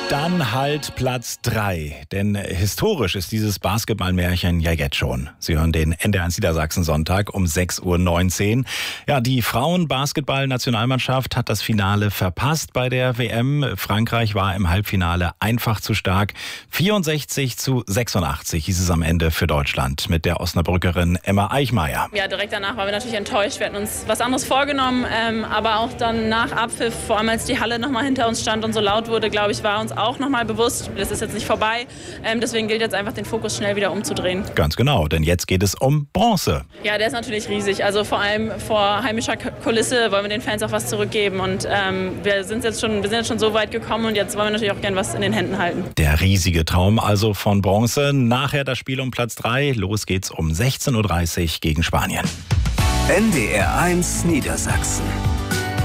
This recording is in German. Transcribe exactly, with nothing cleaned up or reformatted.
Dann halt Platz drei. Denn historisch ist dieses Basketballmärchen ja jetzt schon. Sie hören den N D R eins Niedersachsen-Sonntag um sechs Uhr neunzehn. Ja, die Frauen-Basketball-Nationalmannschaft hat das Finale verpasst bei der W M. Frankreich war im Halbfinale einfach zu stark. vierundsechzig zu sechsundachtzig hieß es am Ende für Deutschland mit der Osnabrückerin Emma Eichmeyer. Ja, direkt danach waren wir natürlich enttäuscht. Wir hatten uns was anderes vorgenommen. Ähm, aber auch dann nach Abpfiff, vor allem als die Halle noch mal hinter uns stand und so laut wurde, glaube ich, war uns auch noch mal bewusst, das ist jetzt nicht vorbei. Ähm, deswegen gilt jetzt einfach, den Fokus schnell wieder umzudrehen. Ganz genau, denn jetzt geht es um Bronze. Ja, der ist natürlich riesig. Also vor allem vor heimischer Kulisse wollen wir den Fans auch was zurückgeben. Und ähm, wir sind jetzt schon, wir sind jetzt schon so weit gekommen und jetzt wollen wir natürlich auch gerne was in den Händen halten. Der riesige Traum also von Bronze. Nachher das Spiel um Platz drei. Los geht's um sechzehn Uhr dreißig gegen Spanien. N D R eins Niedersachsen.